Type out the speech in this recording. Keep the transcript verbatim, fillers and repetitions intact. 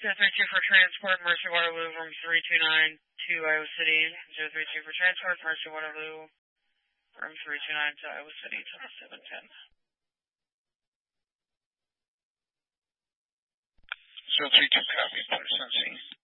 zero three two for transport, Mercy Waterloo, room three two nine to Iowa City. zero three two for transport, Mercy Waterloo, room three two nine to Iowa City, seven ten. zero three two, copy, put us on scene.